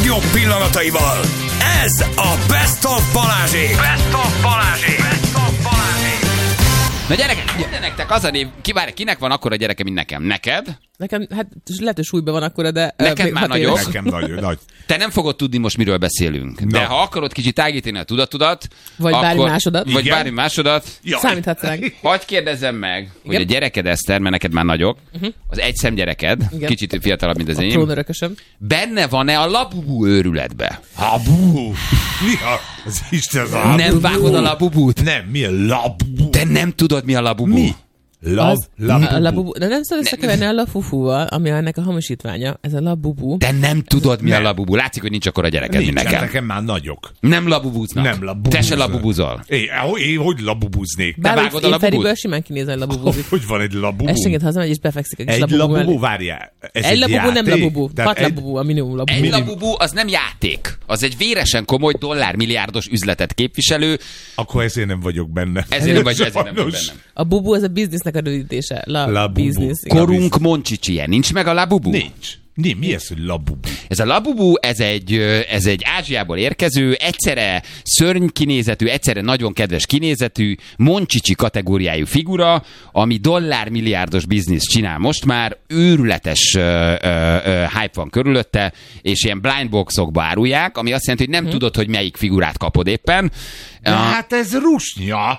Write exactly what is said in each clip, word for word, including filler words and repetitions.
legjobb pillanataival. Ez a Best of Balázsék. Best of Balázsék. Best of Balázsék. Na gyerekek, mondja nektek az a név, kivárj, kinek van akkora gyereke, mint nekem? Neked? Nekem, hát lehet, hogy súlyban van akkora, de... Neked már nagyobb. Nekem nagy, nagy. Te nem fogod tudni most, miről beszélünk. De Na. ha akarod kicsit tágítani a tudatodat... Vagy akkor, bármi másodat. Vagy Igen. bármi másodat. Jaj. Számíthatsz ránk. Hadd kérdezzem meg, hogy Igen. a gyereked, Eszter, mert neked már nagyok, uh-huh. az egyszem gyereked, Igen. kicsit fiatalabb, mint az A én, trónörökösöm. benne van-e a Labubu őrületbe? Labubu. Mi a, az Isten Labubu? Nem vágod a Labubut? Nem, mi a Labubu? Te nem tudod, mi a Labubu? Mi? Lab, Az, labubu. a labubu. De nem szabad összekeverni a lafufúval, ami ennek a hamisítványa. Ez a labubu. Te nem tudod, mi Nem. a Labubu. Látszik, hogy nincs akkor a gyereked, mint Nincs, nekem. nekem már nagyok. Nem labubúznak. Nem labubúznak. Te se labubúzol. Én, én hogy labubuznék? Bár vágod a én labubut? Feriből simán kinézem, hogy labubuzik. Hogy van egy labubu? Esténként hazamegy és befekszik a kis Egy labubu labubu, mellé. várjál. Ez Egy labubu, játék? nem labubu. Tehát Hat egy- labubu, a minimum labubu. Egy Labubu az nem játék. Az egy véresen komoly dollármilliárdos üzletet képviselő. Akkor ezért nem vagyok benne. Ezért nem vagy, ezért nem vagy Sajnos. bennem. A bubu az a biznisznek a rövidítése. La, Labubu. business. igen. Korunk Moncsicsie. Nincs meg a Labubu? Nincs. Mi, mi ez, hogy labubu? Ez a Labubu, ez egy, ö, ez egy Ázsiából érkező, egyszerre szörny kinézetű, egyszerre nagyon kedves kinézetű, Moncsicsi kategóriájú figura, ami dollármilliárdos bizniszt csinál most már, őrületes ö, ö, ö, hype van körülötte, és ilyen blindboxokba árulják, ami azt jelenti, hogy nem Hm. tudod, hogy melyik figurát kapod éppen. De Uh, hát ez rusnya.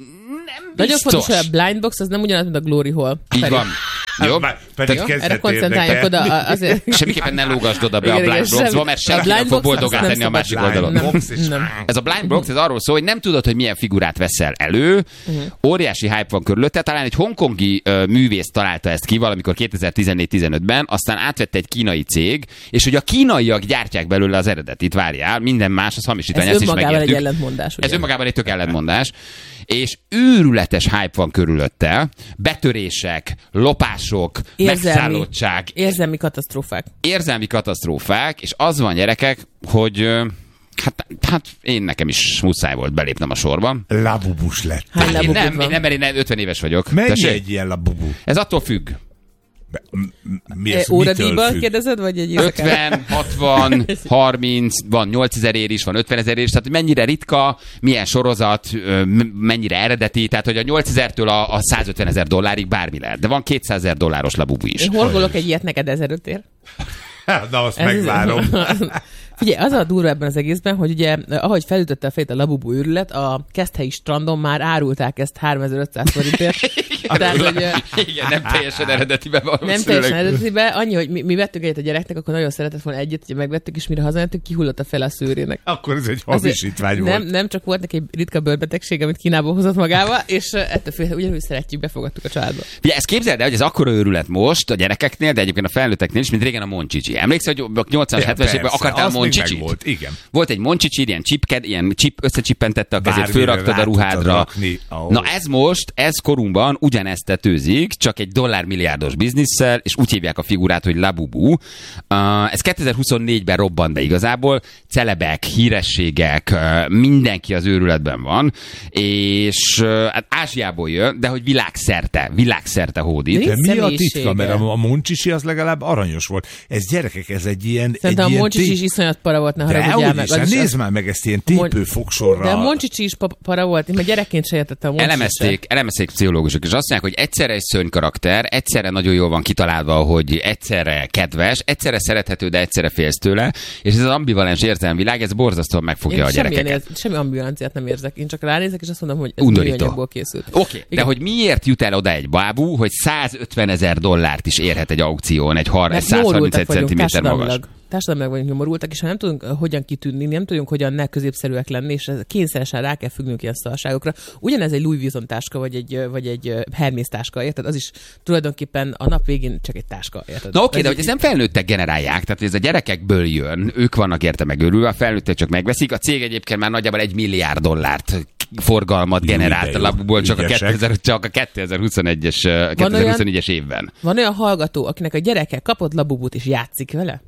nem Nagyon biztos. fontos, hogy a blindbox az nem ugyanaz, mint a Glory Hall. Így Feri. van. Jó? Már pedig Jó? kezdett Erre koncentráljak érdekelni. oda. Azért... Semmiképpen ne lógasd oda be a Igen, igen, blind boxba, semmi- mert a senki nem blind fog box boldogát azt tenni a nem másik szabad. oldalon. Nem. Box és Nem. Ez a blind box, ez arról szól, hogy nem tudod, hogy milyen figurát veszel elő. Uh-huh. Óriási hype van körülötte. Talán egy hongkongi uh, művész találta ezt ki valamikor kétezer-tizennégy tizenötben, aztán átvette egy kínai cég, és hogy a kínaiak gyártják belőle az eredetit. Várjál, minden más, az hamisítvány, Ez ezt is önmagában egy megértük. ellentmondás. Ez ugye? önmagában egy tök ellentmondás. És őrületes hype van körülötte. Betörések, lopások, Érzelmi. megszállottság, Érzelmi katasztrófák. érzelmi katasztrófák, és az van, gyerekek, hogy ö, hát, hát én nekem is muszáj volt belépnem a sorba. Labubus lett. Hány Én labubud nem, van? én nem, mert én ötven éves vagyok. Mennyi Tessék? egy ilyen labubu? Ez attól függ. M- m- Mi E, ez? Mitől Óradíjból függ? kérdezed, vagy egy éjszakán? ötven, hatvan, harminc, van nyolcezer ér is, van ötvenezer ér is, tehát mennyire ritka, milyen sorozat, ö, m- mennyire eredeti, tehát hogy a nyolcezertől a, a százötvenezer dollárig bármi lehet. De van kétszázezer dolláros labubu is. Én horgolok egy ilyet neked ezerötért. Na, azt Ez- megvárom. Figyelj, az a durva ebben az egészben, hogy ugye, ahogy felütötte a fejét a labubu őrület, a Keszthelyi strandon már árulták ezt háromezer-ötszáz forintért. Tehát, hogy ö, Igen, nem teljesen eredetiben valószínűleg. nem teljesen eredetibe. Annyi, hogy mi, mi vettük egyet a gyereknek, akkor nagyon szeretett volna egyet, hogy megvettük, és mire hazajöttünk, kihullott a fel a szőrének. Akkor ez egy Azért hamisítvány volt. Nem, nem csak volt neki egy ritka bőrbetegség, amit Kínából hozott magával, és ö, ettől félre ugyanúgy szeretjük, befogadtuk a családba. Ugye ezt képzeld el, hogy ez akkora őrület most a gyerekeknél, de egyébként a felnőtteknél is, mint régen a Moncsicsi. Emlékszel, hogy a nyolcvanas, hetvenes években Persze, akartál az még Moncsicsit? megvolt, igen. Volt egy Moncsicsi, ilyen csipked, ilyen csip, összecsippentette a kezét, Bármire fölraktad a rá ruhádra. tudtad rakni. Oh. Na ez most, ez korunkban ugyanezt tetőzik, csak egy dollármilliárdos bizniszsel, és úgy hívják a figurát, hogy Labubu. Uh, ez kétezer-huszonnégyben robbant be igazából, celebek, hírességek, uh, mindenki az őrületben van, és uh, hát Ázsiából jön, de hogy világszerte, világszerte hódít. De mi a személyisége. titka? Mert a, a Moncsisi az legalább aranyos volt. Ez gyerekek, ez egy ilyen... Szerintem egy a ilyen Moncsicsi té- is iszonyat para volt, ne De haragudjál hogy meg. is, Az hát is- nézd már meg ezt ilyen Mon- tépőfogsorra. De a Moncsicsi is pa- para volt, én már gyerekként se értettem a Moncsicsit. Elemezték, elemezték pszichológusok, és azt mondják, hogy egyszerre egy szörny karakter, egyszerre nagyon jól van kitalálva, hogy egyszerre kedves, egyszerre szerethető, de egyszerre félsz tőle, és ez az ambivalens érzelmvilág, ez borzasztóan megfogja Én a semmilyen gyerekeket. érz, semmi ambivalenciát nem érzek. Én csak ránézek, és azt mondom, hogy ez Undorító. műanyagból készült. Oké, okay, de Igen. hogy miért jut el oda egy bábú, hogy százötvenezer dollárt is érhet egy aukción, egy har- Mert százharmincegy nyomorultak vagyunk centiméter magas. társadalmilag. Társadalmilag vagyunk nyomorultak, és ha nem tudunk uh, hogyan kitűnni, nem tudunk hogyan ne középszerűek lenni, és ez kényszeresen rá kell függnünk ilyen szarságokra. Ugyanez egy Louis Vuitton táska, vagy egy, uh, vagy egy uh, Hermes táska, érted? Az is tulajdonképpen a nap végén csak egy táska, érted? Na oké, okay, de hogy ezt nem felnőttek generálják, tehát ez a gyerekekből jön, ők vannak érte megőrülve, a felnőttek csak megveszik, a cég egyébként már nagyjából egy milliárd dollárt forgalmat generált a Labububól csak a, ügyesek. kétezer, csak a kétezer-huszonegyes, kétezer-huszonnégyes évben. Van olyan hallgató, akinek a gyereke kapott Labubut és játszik vele?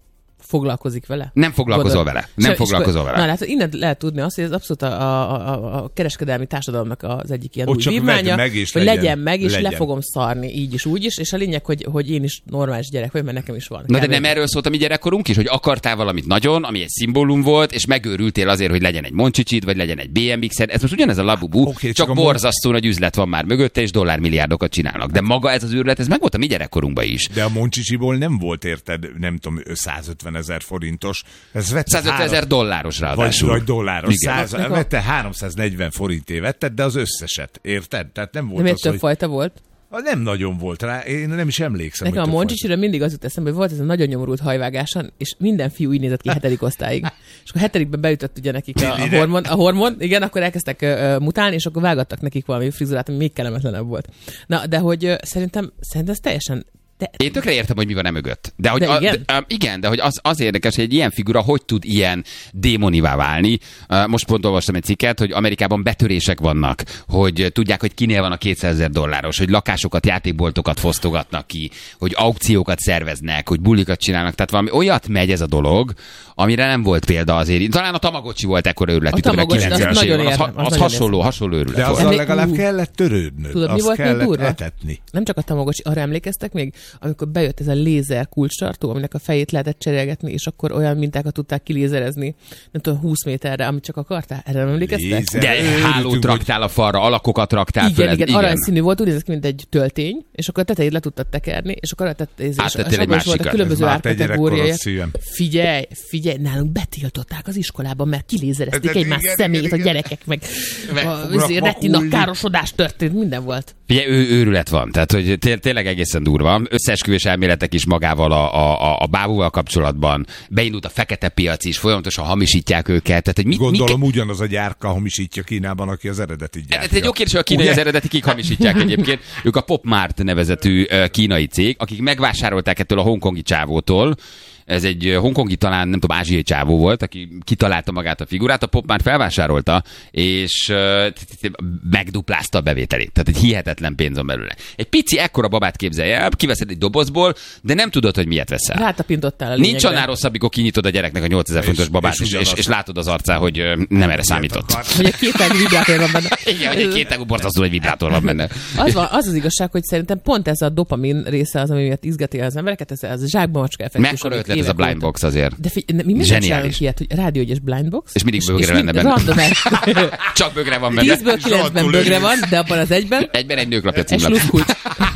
foglalkozik vele? Nem foglalkozol Gondol. vele. Nem és foglalkozol akkor, vele. Na, hát innen lehet tudni azt, hogy ez abszolút a, a, a, a kereskedelmi társadalomnak az egyik ilyen Ott új csak vívmánya, meg és hogy legyen, legyen meg, és legyen. le fogom szarni így is, úgy is, és a lényeg, hogy, hogy én is normális gyerek vagyok, mert nekem is van. Na de nem erről szólt a mi gyerekkorunk is, hogy akartál valamit nagyon, ami egy szimbólum volt, és megőrültél azért, hogy legyen egy Moncsicsid, vagy legyen egy bé em iksz-ed. Ez most ugyanez a Labubu, okay, csak, csak csak a borzasztó nagy üzlet van már mögötte, és dollármilliárdokat csinálnak. De maga ez az őrület, ez meg volt a mi gyerekkorunkban is. De a Moncsicsiból nem volt, érted, nem tudom, százötven ezer forintos. Ez vette százötven ezer három- dolláros Vagy, ráadásul. vagy dolláros. Igen. Száz, vette háromszáznegyven forintért vetted, de az összeset, érted? Tehát nem volt Nem egy az, több hogy... fajta volt? Nem nagyon volt rá, én nem is emlékszem. Nekem a hogy több Moncsicsiről mindig az jut eszembe, hogy volt ez a nagyon nyomorult hajvágáson, és minden fiú így nézett ki hetedik osztályig. És akkor hetedikben beütött ugye nekik a, a, hormon, a hormon, igen, akkor elkezdtek uh, mutálni, és akkor vágattak nekik valami frizurát, ami még kellemetlenebb volt. Na, de hogy uh, szerintem, szerintem ez teljesen... De... Én tökre értem, hogy mi van emögött. De, hogy De a, igen? De, um, igen, de hogy az, az érdekes, hogy egy ilyen figura hogy tud ilyen démonivá válni. Uh, most pont olvastam egy cikket, hogy Amerikában betörések vannak, hogy tudják, hogy kinél van a kétszázezer dolláros, hogy lakásokat, játékboltokat fosztogatnak ki, hogy aukciókat szerveznek, hogy bulikat csinálnak. Tehát valami olyat megy ez a dolog, amire nem volt példa azért. Talán a Tamagocsi volt ekkora őrület, A mit tudom, a Tamagocsi, azt kilencvenes nagyon években. Az, értem, az, azt az nagyon hasonló, hasonló őrület De volt. azzal Emlé- legalább Ú. kellett törődnöd. Tudod, mi azt volt még kellett durva? etetni. Nem csak a Tamagocsi, arra emlékeztek még, amikor bejött ez a lézer kulcstartó, aminek a fejét lehetett cserélgetni, és akkor olyan mintákat tudták kilézerezni, nem tudom, húsz méterre, amit csak akartál. Erre nem emlékeztek? Lézer. De Örültünk, hálót hogy- raktál a falra, alakokat raktál Igen, föl. ez- igen, aranyszínű volt, úgy nézett ki, mint egy töltény, és akkor a tetejét le tudtad tekerni, és akkor a tetejét, és, Áttettél és egy abban is voltak másikat. különböző Ez már te árkategóriája. gyerekkorod szívem. Figyelj, figyelj, nálunk betiltották az iskolában, mert kilézerezték De- egymás igen, szemét igen, a igen. gyerekek, meg Meg a fognak izé, retina vakulni. károsodás történt, minden volt. Ugye, ő, őrület van, tehát hogy té- tényleg egészen durva. Összeesküvés elméletek is magával a, a, a bábúval kapcsolatban. Beindult a fekete piac is, folyamatosan hamisítják őket. Tehát, hogy mit, Gondolom mit, ugyanaz a gyárka hamisítja Kínában, aki az eredetit gyártja. ez egy jó kérdés, hogy a kínai az eredeti kik hamisítják egyébként. Ők a Pop Mart nevezetű ö, kínai cég, akik megvásárolták ettől a hongkongi csávótól. Ez egy ö, hongkongi, talán nem tudom, ázsiai csávó volt, aki kitalálta magát a figurát, a Pop Mart felvásárolta, és ö, t- t- megduplázta a bevételét. Tehát egy hihetetlen pénz van belőle. Egy pici ekkora babát képzelj el, kiveszed egy dobozból, de nem tudod, hogy miért veszel. Rátapintottál a lényegre. Nincs annál rosszabb, amikor kinyitod a gyereknek a nyolcezer És- fontos babát, és és, és, ugyanaz. és látod az arcán, hogy ö, nem erre számított. Hogy egy kétágú vibrátor van benne. Igen, hogy egy kétágú borzasztó egy vibrátor van benne. Az, van, az az igazság, hogy szerintem pont ez a dopamin része az, ami miatt izgati az embereket, ez az a zsákba macska effektus. Mekkora amit ötlet ez a évek blind óta- box azért. De figyelj, mi miért Zseniális. csinálunk ilyet, hogy rádiógyes blind box? És mindig bögre mind lenne benne. Random Csak bögre van benne. tízből kilencben bögre van, de abban az egyben Egyben egy nőklapja egy címlap. sluszkulcs.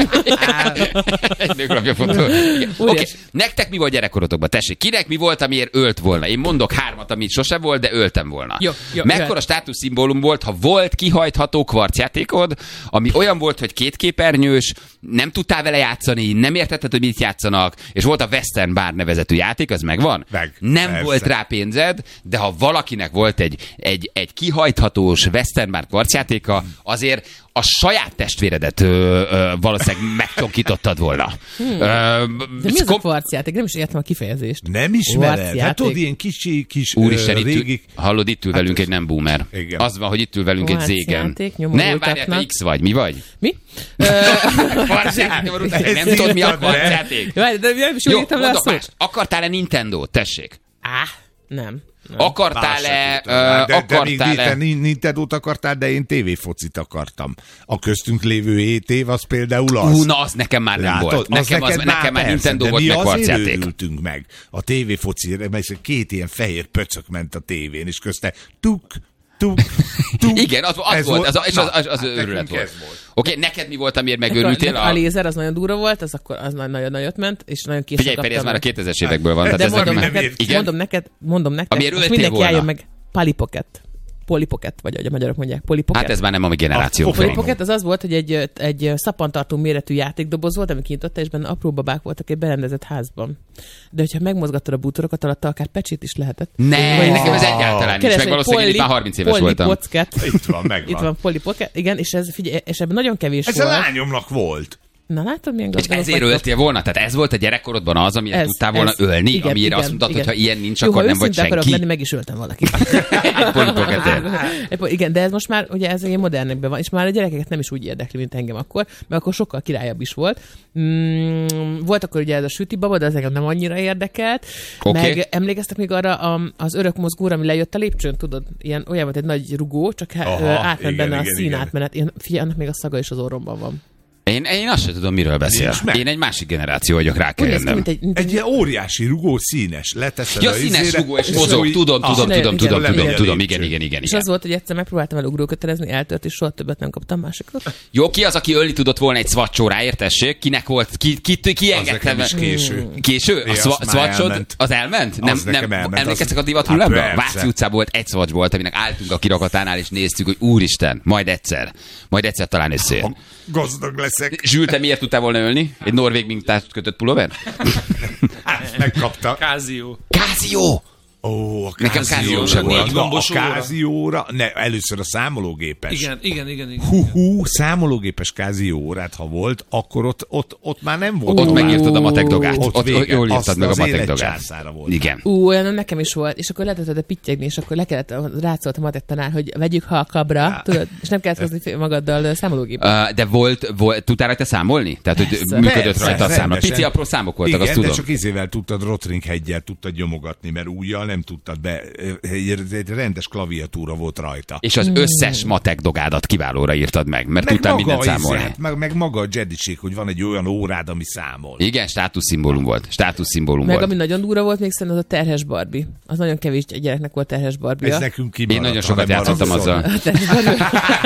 Egy nőklapja fotó. Oké, okay. Nektek mi volt gyerekkorotokban? Tessék, kinek mi volt, amiért ölt volna? Én mondok hármat, amit sose volt, de öltem volna. Jó, jó, Mekkora jöhet. státuszszimbólum volt, ha volt kihajtható kvarcjátékod, ami olyan volt, hogy kétképernyős, nem tudtál vele játszani, nem értetted, hogy mit játszanak, és volt a Western Bar nevezetű játék, az megvan? Meg, nem persze. volt rá pénzed, de ha valakinek volt egy, egy, egy kihajthatós Western Bar kvarcjátéka, azért a saját testvéredet ö, ö, valószínűleg megcsonkítottad volna. Hmm. Ö, De mi az a kom- kvarcjáték? Nem is értem a kifejezést. Nem ismered? Kvarcjáték. Hát tudod, ilyen kicsi, kis Úristen, ö, itt ül, régi... hallod, itt ül velünk ez- egy nem boomer. Igen. Az van, hogy itt ül velünk egy zégen. Kvarcjáték, Nem, nyomorultaknak. várjál, te X vagy. Mi vagy? Mi? Ö, Kvarcjáték, nyomorultak. Nem Ez tudod, mi a írtad be. kvarcjáték? Várj, de nem is úgy Jó, írtam le a mondok más. szót. Akartál-e Nintendo-t? Tessék. Á, nem. nem. Akartál-e... ö, de, de még Akartál-e... te Nintendo-t akartál, de én tévéfocit akartam. A köztünk lévő hét év, az például az. Ú, na, az nekem már nem Látod, volt. Nekem, az, neked nekem már persze, Nintendo de volt, mi meg azért kvarcjáték. örültünk meg. A tévéfoci, mert két ilyen fehér pöcök ment a tévén, és közte tuk, tuk, tuk. Igen, az, az Ez volt, az, és az, Na, az, az hát őrület nekünk volt. ez volt. Oké, okay, neked mi volt, amiért Nekem- megőrültél? nekem A lézer az nagyon durva volt, az akkor az nagyon nagyot ment, és nagyon később Figyelj, Feri, ez kaptam már a meg. kétezres évekből van. De Tehát mondom ezek nem neked, ért ki. mondom neked, mondom neked, Amiért most öltél mindenki volna. álljon meg. Polly Pocket. Polly Pocket, vagy ahogy a magyarok mondják. Polly Pocket. Hát ez már nem a mi generációnk. A Polly Feri. Pocket az az volt, hogy egy, egy szappantartó méretű játékdoboz volt, ami kinyitotta, és benne apró babák voltak egy berendezett házban. De hogyha megmozgattad a bútorokat, alatta akár pecsét is lehetett. Ne, Vagy- nekem ez egyáltalán nincs, Keresd meg egy valószínűleg én itt Polly- már harminc éves Polly voltam. Pocket. Itt van, megvan. Itt van Polly Pocket, igen, és ez, figyelj, és ebben nagyon kevés Ez a volt. lányomnak volt. Na látod, milyen És gazdagok ezért vagytok. öltél volna? Tehát ez volt a gyerekkorodban az, amire Ez- tudtál volna ez- ölni, igen, amire igen, azt mondtad, igen. hogy ha ilyen nincs, Jó, akkor ha nem vagy őszinte akarok senki. lenni, meg is öltem valakit. Egy polipoketért. Egy po- Igen, de ez most már ugye ez ilyen modernekben van, és már a gyerekeket nem is úgy érdekli, mint engem akkor, mert akkor sokkal királyabb is volt. Mm, volt akkor ugye ez a süti baba, de ez engem nem annyira érdekelt. Oké. Meg emlékeztek még arra a, az örök mozgóra, ami lejött a lépcsőn, tudod? Ilyen, olyan volt egy nagy rugó, csak Aha, átment igen, benne a igen, szín igen. átmenet. Én, figyelj, annak még a szaga is az orromban van. Én, én azt sem tudom, miről beszél. Nincs meg. Én egy másik generáció vagyok, rá kell Úgy néz ki, jönnöm. mint egy, mint Egy ilyen óriási rugó színes, leteszed Ja, a színes izére, rugó, és és mozog, úgy- tudom, Ah, tudom, igen, tudom, igen, tudom, igen, tudom, igen, tudom, lépcső. igen, igen, igen, És igen. az volt, hogy egyszer megpróbáltam el ugrókötelezni, eltört, és soha többet nem kaptam másikot. Jó, ki az, aki ölni tudott volna egy szvacsóráért, tessék? Kinek volt? Ki, ki, ki, ki Az engedte? nekem is késő. Késő? É, A az szva- már szvacsod? elment. Az elment? Az Nem, nekem nem, elment, emlékeztek az- a divat Hát hullámra? persze. Váci utcában volt egy szvacs volt, aminek álltunk a kirakatánál, és néztük, hogy úristen, majd egyszer. Majd egyszer talán összejön. Ha gazdag leszek. Zsül, te miért tudtál volna ölni? Egy norvég mintát kötött pulóver? Hát, megkapta. Kázió. Kázió! Ó, a Nekem Kázió Kázió sem sem volt. négy Na, a gombos óra. Kázióra, ne, először a számológépes. Igen, igen, igen, igen. Hú, hú, számológépes Kázió órát, ha volt, akkor ott, ott, ott már nem volt. Ott órát. megírtad a matek dogát. Ott Ott vége. jól írtad Azt meg a az matek élet dogát. császára volt. Igen. Ú, olyan nekem is volt, és akkor lehetett pittyegni, és akkor le kellett, rászólt a matek tanár, hogy vegyük halkabra, tudod, és nem kellett hozni magaddal számológépet. Uh, de volt, volt, tudtál rajta számolni? Tehát, hogy Persze. működött Persze, rajta a számla. rendesen. Pici apró számok voltak, Igen, azt tudom. de csak izével tudtad, Rotring heggyel tudtad nyomogatni, mert újjal nem tudtad be. Egy, egy rendes klaviatúra volt rajta. És az összes matek dogádat kiválóra írtad meg, mert tudtál mindent izé, számolni. hát meg, meg maga a jediség, hogy van egy olyan órád, ami számol. Igen, státuszszimbólum volt. Státuszszimbólum Meg volt. ami nagyon durva volt, még szerintem az a terhes Barbie. Az nagyon kevés gyereknek volt terhes Barbie. Ez nekünk kimaradt. Én nagyon sokat hanem játszottam arra azzal. A terhes Barbie.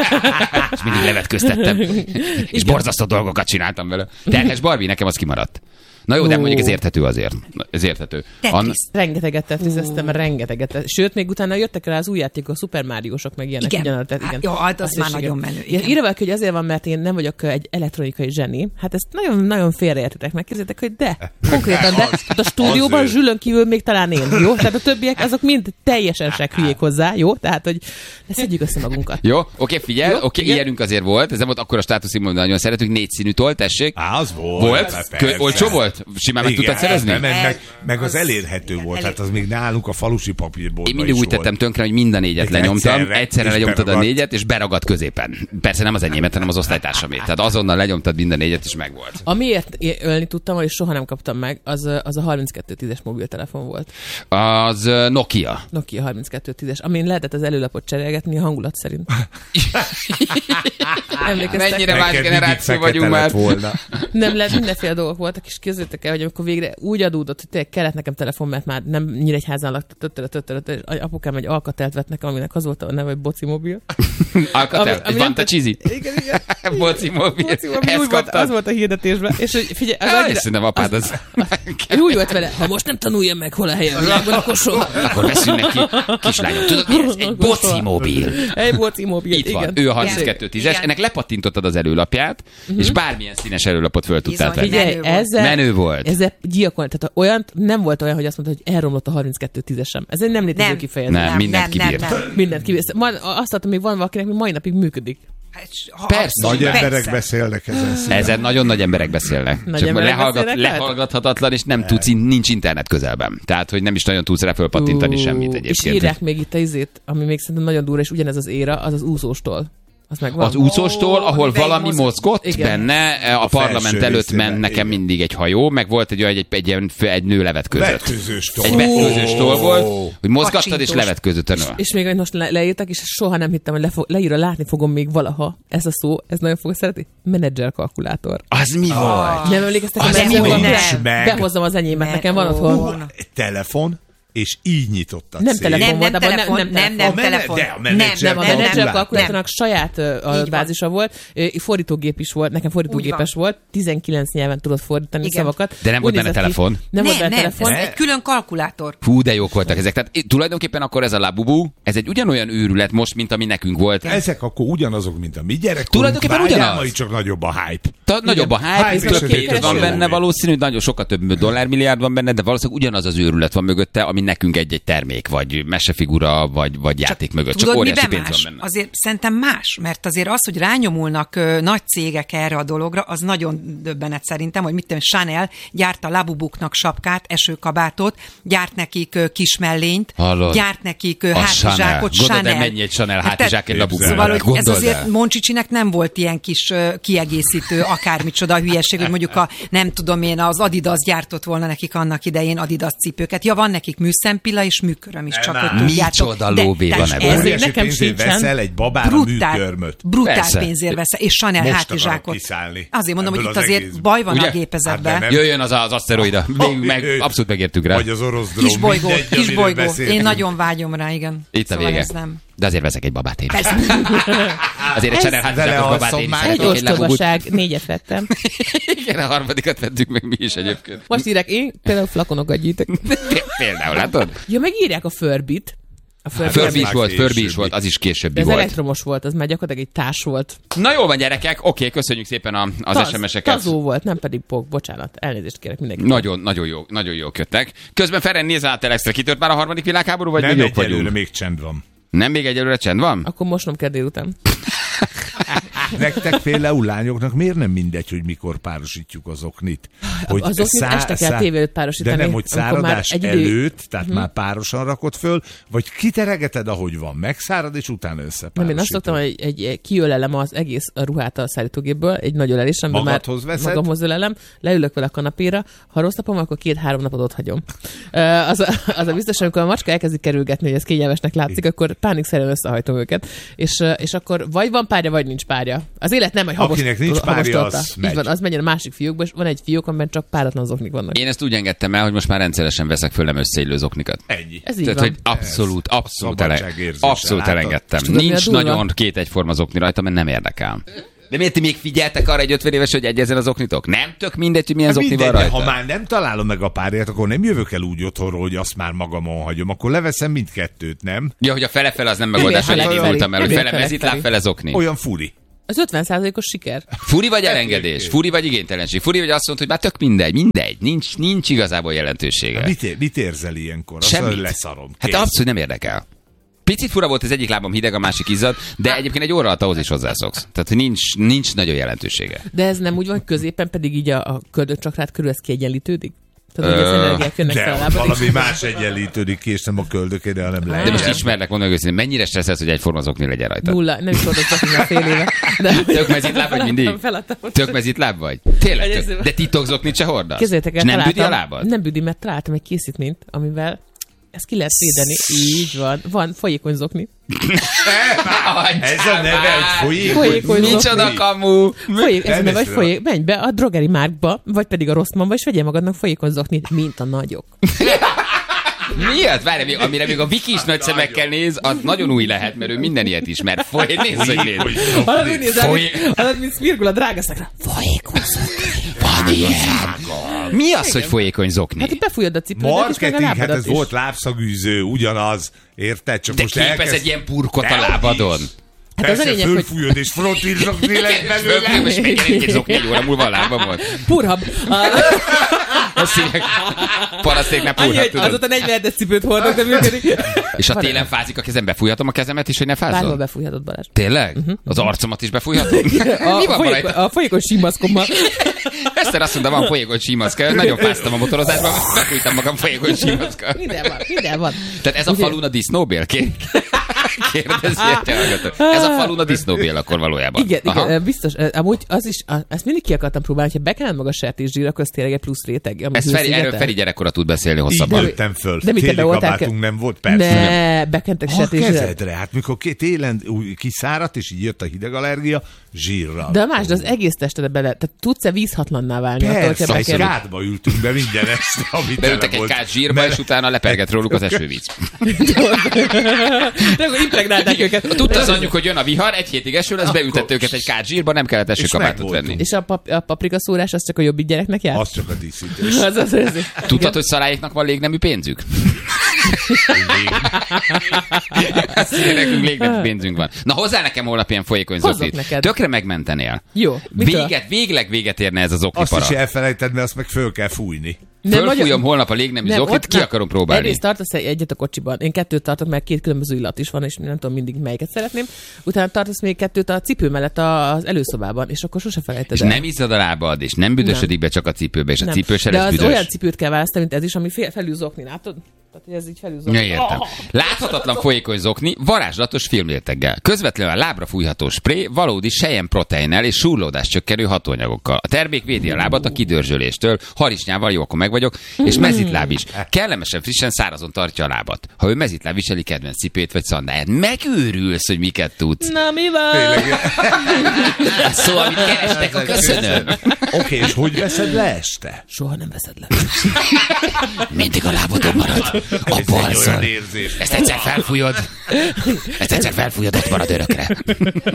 És mindig levetköztettem. És borzasztó dolgokat csináltam vele. Terhes Barbie, nekem az kimaradt. Na jó, de Ó. mondjuk ez érthető azért. Ez érthető. An- Rengeteget tetrizeztem, rengeteget. Sőt, még utána jöttek rá az új játékok, a Super Mario-sok, meg ilyenek. Igen. Ugyanaz, tehát Hát, igen. jó, hát az Azt már is nagyon igen. menő, Igen. igen. Írva, hogy azért van, mert én nem vagyok egy elektronikai zseni. Hát ezt nagyon-nagyon félreértitek. Megkérdezitek, hogy de. Konkrétan, de. Hát a stúdióban Az ő. Zsülön kívül még talán én, jó? Tehát a többiek azok mind teljesen hülyék hozzá, jó? Tehát, hogy szedjük össze magunkat. Jó, oké, figyelj, Jó, oké, igen. ilyenünk azért volt. Ez nem volt akkor a státuszszimbólum, de nagyon szeretünk. Négy színű toll, tessék. Á, az volt. Volt? hát Kö- persze. olcsó volt? Simán meg Igen, tudtad szerezni? Meg, meg, meg, meg az Az- elérhető volt, elég- hát az még nálunk a falusi papírból. Én mindig úgy tettem tönkre, hogy mind a négyet Egyszerre, lenyomtam, egyszerre és lenyomtad a beragadt. négyet, és beragadt középen. Persze nem az enyémet, hanem az osztálytársamét. Tehát azonnal lenyomtad mind a négyet, és megvolt. Amiért én ölni tudtam, és soha nem kaptam meg, az, az a harminckettő tízes mobiltelefon volt. Az ö, Nokia. Nokia harminckettő tízes, amin lehetett az előlapot cserélgetni a hangulat szerint. Emlékeztek? Mennyire más generáció vagyunk már. Volna. Nem lehet, mindenféle dolgok voltak, és képzeljétek el, hogy amikor végre úgy adódott, hogy tényleg kellett nekem telefon, mert már nem Nyíregyházán laktam, töttöre, töttöre, töttöre, és apukám egy Alcatelt vett nekem, aminek az volt a neve, hogy Boci mobil. Alcatel, Ami- ami egy nem Vanta tud- Cheesy. Igen, igen. Boci mobil. Boci mobil, Ezt úgy volt, az kaptad. volt a hirdetésben. És hogy figyelj, az Á, annyira, és szerintem apád az... ő úgy volt vele, ha most nem tanulja meg, hol a helye a világban, akkor soha. Akkor veszünk neki, kislányom, tudod mi ez? Egy Boci mobil. Egy Boci mobil, Itt van, igen. ő a harminckettő tízes, Igen. ennek lepattintottad az előlapját, és bármilyen színes előlapot föl tudtál Bizony. tenni. Figyelj, Menő volt. ezzel, Menő volt. Ezzel gyilkol, tehát olyan, nem volt olyan, hogy azt mondta, hogy elromlott a harminckettő tízesem. Ez egy nem létező Nem. kifejezés. Nem, mindent kibírt. Mindent kibírt. Ma, azt láttam, még van valakinek, még mai napig működik. Hát, ha- Persze. Nagy persze. emberek beszélnek ezen színen. Ezen nagyon nagy emberek beszélnek. Nagy Csak emberek lehallgat, beszélnek, lehet? lehallgathatatlan, és nem tudsz, nincs internet közelben. Tehát, hogy nem is nagyon tudsz rá fölpattintani Ú, semmit És egyébként. írják még itt a izét, ami még szerintem nagyon durva, és ugyanez az éra, az az úszóstól. Az megvan. Az úszóstól, ahol amiben valami mozog- mozgott Igen. benne, a, A parlament felső előtt részében, ment nekem igen. mindig egy hajó, meg volt egy olyan, egy, egy, egy, egy nő levetközött. Vetközős toll. Egy vetközős toll volt, hogy mozgattad és Kacsintós. levetközött a nő. És még most le, leírtak, és soha nem hittem, hogy lefog, leírva látni fogom még valaha. Ez a szó, ez nagyon fogok szeretni. Menedzser kalkulátor. Az mi volt? Nem emlékeztek a Az menedzser mi volt? kalkulátor? Meg. Behozzam az enyémet, Ne- nekem van Ó. otthon. Egy telefon, és így nyitottad Nem szét. telefon Nem, volt, nem abban telefon, nem, nem, nem, nem, A mene- telefon. de a menedzser Nem, a nem, menedzser nem. kalkulátornak saját ö, a van. bázisa volt, ö, fordítógép is volt, nekem fordítógépes volt, tizenkilenc nyelven tudott fordítani Igen. szavakat. De nem Úgy volt benne nézett ki- telefon? Nem volt Nem, benne nem, telefon. ez egy külön kalkulátor. Fú, de jók voltak ezek. Tehát eh, tulajdonképpen akkor ez a Labubu, ez egy ugyanolyan őrület most, mint ami nekünk volt. Ezek akkor ugyanazok, mint a mi gyerekkorunk. Tulajdonképpen Vágyál, ugyanaz. majd csak nagyobb a hype. Ta, nagyobb a hype, Hype több és pénz van kereső. benne valószínű, nagyon sokkal több dollármilliárd van benne, de valószínűleg ugyanaz az őrület van mögötte, ami mint nekünk egy-egy termék, vagy mesefigura, vagy, vagy játék mögött. Csak tudod, óriási miben pénz más? van benne. Azért szerintem más, mert azért az, hogy rányomulnak ö, nagy cégek erre a dologra, az nagyon döbbenet szerintem, hogy mit tudom, Chanel gyárt a Labubuknak sapkát, esőkabátot, gyárt nekik ö, kismellényt, Hallod? gyárt nekik ö, A hátizsákot, Chanel. Gondold el, Chanel. mennyi egy Chanel Hát hátizsák egy Labubuknak. Szóval, hogy ez Gondold azért el. Moncsicsinek nem volt ilyen kis ö, kiegészítő, akármicsoda hülyeség, hogy mondjuk a, nem tudom én, az Adidas gyártott volna nekik annak idején Adidas cipőket. Ja, van nekik műszempilla és műköröm is, csak hogy tudjátok. Micsoda lóvé van tehát ebben. ez Óriási nekem pénzért sincsen. veszel egy babára brutál, műkörmöt. brutál Persze. pénzért veszel, és Chanel Most hátizsákot. akarok kiszállni Azért mondom, hogy ebből itt az azért egészből. baj van Ugye? a gépezetben. Hát de nem. Jöjjön az az aszteroida. Végül meg abszolút megértük rá. Vagy az orosz drón. Kis bolygó, mindegy, kis amiről bolygó. beszéltünk. Én nagyon vágyom rá, igen. Itt a Szóval vége. ez nem. De azért veszek egy babát én. Persze. Azért egy Ez- Chanel hátizsákos vele babát alszom én is már. Egy szeretnék, egy Labubut. ostobaság, négyet vettem. Igen, a harmadikat vettük meg mi is egyébként. Most írják, én például flakonokat gyűjtök. Például, látod? Ja, meg írják a Furby-t. A Furby, Furby is már volt, Furby is későbbi. volt, az is későbbi de ez volt. elektromos volt, az már gyakorlatilag egy társ volt. Na jól van, gyerekek, oké, köszönjük szépen a, az Taz, es em es-eket. Tazó volt, nem pedig pok, bocsánat. Elnézést kérek mindenkit. Nagyon, nagyon jó, nagyon jó köttek. Közben Feren nézve át Telexre, kitört már a harmadik világháború, vagy Nem még jók egyelőre, vagyunk? még csend van. Nem még egyelőre csend van? Akkor mosnom kell délután. Nektek például lányoknak miért nem mindegy, hogy mikor párosítjuk az oknit? Hogy Az oknit este kell tévé előtt párosítani, De nem, hogy amikor már száradás egy idő- előtt, tehát uh-huh. már párosan rakod föl, vagy kiteregeted, ahogy van, megszárad, és utána Nem, összepárosítod. én azt szoktam, hogy egy, egy kiölelem az egész ruhát a szállítógépből, egy nagy ölelés, amiben már Magadhoz veszed? magamhoz ölelem, leülök vele a kanapéra, ha rossz napom, akkor két-három napot ott hagyom. Uh, az, a, az a biztos, amikor a macska elkezdi kerülgetni, hogy ez kényelmesnek látszik, akkor pánikszerűen összehajtom őket. És, uh, és akkor vagy van párja, vagy nincs párja. Az élet nem egy habos, Akinek nincs habos párja, torta. az Így megy. van, az menjen a másik fiúkba, és van egy fiúk, amiben csak páratlan zoknik vannak. Én ezt úgy engedtem el, hogy most már rendszeresen veszek föl nem összeillő zoknikat. Ennyi. Ez így Tehát, van. hogy abszolút, abszolút, ele- szabadságérzéssel, abszolút látod? elengedtem. És tudod, mi a Nincs durva? nagyon két egyforma zokni rajta, mert nem érdekel. De miért ti még figyeltek arra egy ötven éves, hogy egyezzen az oknitok? Nem tök mindegy, hogy milyen Hát zokni van mindegy, de rajta. ha már nem találom meg a párját, akkor nem jövök el úgy otthonról, hogy azt már magamon hagyom. Akkor leveszem mindkettőt, nem? Ja, hogy a fele-fele az nem megoldás, hogy Miért én fele- indultam el, hogy miért fele fele- mezitláb, fele zokni. Olyan furi. Az ötven százalékos siker. Furi vagy elengedés? Furi vagy igénytelenség? Furi vagy azt mondod, hogy már tök mindegy, mindegy, nincs, nincs igazából jelentősége. Mit, ér, mit érzel ilyenkor? Azt Semmit. mondod, leszarom. Hát Kész. abszolút nem érdekel. Picit fura volt, az egyik lábam hideg, a másik izzad, de egyébként egy óra alatt ahhoz is hozzászoksz. Tehát nincs, nincs nagyon jelentősége. De ez nem úgy van, hogy középen pedig így a, a köldökcsakrát körül ez kiegyenlítődik? Tehát, hogy az energiák jönnek fel a De lábad. valami más egyenlítődik ki, és nem a köldökére, hanem le. De most ismernek, mondom őszintén, mennyire stresszelsz, hogy egyforma zokni legyen rajta? Nulla, nem is voltak zokni már fél éve. De... Tök mezitláb vagy mindig? Feladtam. Tök mezitláb vagy? Tényleg? Egyrészt- Tök. De titok zoknit se hordasz? Képzeljétek el, És nem büdi a találtam- lábad? Nem büdi, mert találtam egy készítményt, amivel ezt ki lehet védeni. Így van. Van folyékony zokni. Ez a neve, hogy folyékony. Folyékony Micsoda zokni. kamu! Folyék, ez a neve, hogy Elmészre. folyék. Menj be a drogeri márkba, vagy pedig a Rosszmanba, és vegyél magadnak folyékony zoknit, mint a nagyok. Miért? Várj, még, amire még a Viki is nagy szemekkel néz, az nagyon új lehet, mert ő minden ilyet ismer. Foly, nézd, hogy néz. Hallod, úgy nézel, Foly... mint- hallod, mint Smirgul a drága szakra. Folyékony zokni. Van ilyen. Mi az, hogy folyékony zokni? Hát, hogy befújod a cipődet, és meg a Marketing, hát lábadat ez is. volt lábszagűző, ugyanaz. Érted? Csak De most képez elkezd... egy ilyen purkot a Dehogy lábadon. Hát az a Persze, lényeg, hogy fölfújod, és frontilzokni lesz belőle. És megjelenik egy zokni egy óra múlva a lábam volt. purhab. Ezt hívják. Parasztéknál Annyi, purhat, hogy tudod. azóta negyven cipőt hordok, de működik. És a télen fázik a kezem, befújhatom a kezemet is, hogy ne Bárhol fázzon? befújhatod, Balázs. Tényleg? Az arcomat is befújhatom? A, Mi van folyéko- rajta? a folyékony símaszkommal. Eszter azt mondta, van folyékony símaszka. Nagyon fáztam a motorozásban, befújtam magam folyékony símaszka. Minden van, minden van. Tehát ez a Ugye? falun a disznóbél? Kér- Kérdezi egy hallgató. Ez a falun a disznóbél akkor valójában. Igen, Aha. igen, biztos. Amúgy az is, a- ezt mindig ki akartam próbálni, hogyha bekened maga a sertészsír, akkor az tényleg egy plusz réteg. amit Ez Feri, hőszigetel. erről Feri gyerekkora tud beszélni Így hosszabban. nőttem föl. de mit, te Téli beoltál kabátunk ke- nem volt, persze. Ne, bekentek A sertészsíret. kezedre, hát mikor ké- télen úgy kiszáradt, és így jött a hidegallergia, zsírral. De a más, de az egész testedbe bele, tehát tudsz-e vízhatlanná válni? attól, hogyha Persze, egy bekerül? kádba ültünk be minden este, amit Beültek tele egy volt. kát zsírba, és utána lepergett róluk az esővíz. De akkor impregnálták őket. Tudta az anyjuk, hogy jön a vihar, egy hétig eső lesz, beültette őket egy kát zsírba, nem kellett esőkabátot megvoltunk. venni. És a, pap, a paprika szórás az csak a jobbik gyereknek jár? Az csak a díszítés. Az az, az, Tudtad, hogy szaráiknak van légnemű pénzük? Azt írja, nekünk légnemű pénzünk van. Na hozzá nekem holnap ilyen folyékony Hozzak zoknit. neked. Tökre megmentenél. Jó. mitől? Véget, végleg véget érne ez az Azt oknipara. is elfelejted, mert azt meg föl kell fújni. Fölfújom nagyon- holnap a légnemű Nem, zoknit, ott ki nem. akarom próbálni. Egyrészt tartasz egyet a kocsiban. Én kettőt tartok, mert két különböző illat is van, és nem tudom mindig melyiket szeretném. Utána tartasz még kettőt a cipő mellett az előszobában, és akkor sose felejted És el. nem izzad a lábad, és nem büdösödik be csak a cipőbe, és a Nem. cipő se De lesz az büdös. olyan cipőt kell választani, mint ez is, ami fél- felül zokni, látod? Tehát, hogy ez így felül zokni. Ja, értem. Láthatatlan folyékony zokni, varázslatos filmréteggel. Közvetlenül a lábra fújható spré, valódi selyem proteinnel és súrlódás csökkenő hatóanyagokkal. A termék védi a lábat a kidörzsöléstől, harisnyával, jó, akkor meg vagyok, és mezitláb is. Kellemesen frissen szárazon tartja a lábat. Ha ő mezitláb viseli kedvenc cipőt vagy szandáját, megőrülsz, hogy miket tudsz. Na, mi van? Szó, amit kerestek, a köszönöm. Oké, és hogy veszed le este? Soha nem veszed le. Mindig a lábadon marad. A Ez egy balszor. olyan érzés. Ezt egyszer felfújod. Ezt egyszer felfújod, ott marad örökre.